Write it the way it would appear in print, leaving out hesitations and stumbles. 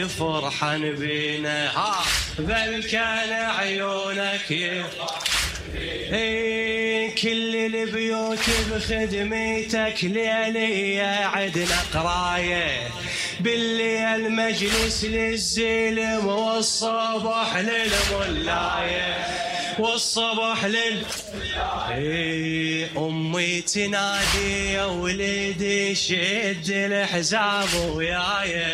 فرحان بينا بل كان عيونك كل البيوت بخدمتك ليلية عدنا قراية بالليل مجلس للزلم والصبح للملاية والصبح أمي تنادي يا ولدي شد الحزام وياي